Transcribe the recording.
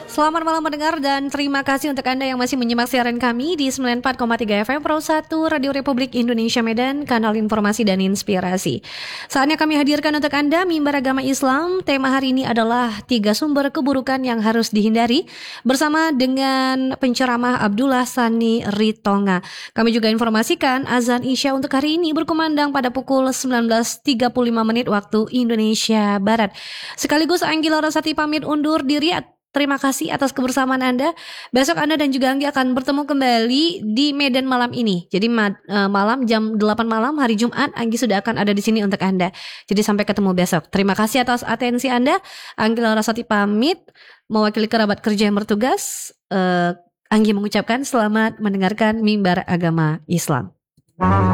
Selamat malam pendengar dan terima kasih untuk Anda yang masih menyimak siaran kami di 94,3 FM Pro 1 Radio Republik Indonesia Medan, kanal informasi dan inspirasi. Saatnya kami hadirkan untuk Anda Mimbar Agama Islam. Tema hari ini adalah 3 sumber keburukan yang harus dihindari bersama dengan penceramah Abdullah Sani Ritonga. Kami juga informasikan azan Isya untuk hari ini berkumandang pada pukul 19.35 menit waktu Indonesia Barat. Sekaligus Anggi Larasati pamit undur diri. Terima kasih atas kebersamaan Anda. Besok Anda dan juga Anggi akan bertemu kembali di Medan malam ini. Jadi malam jam 8 malam hari Jumat Anggi sudah akan ada di sini untuk Anda. Jadi sampai ketemu besok. Terima kasih atas atensi Anda. Anggi Larasati pamit mewakili kerabat kerja yang bertugas. Anggi mengucapkan selamat mendengarkan Mimbar Agama Islam.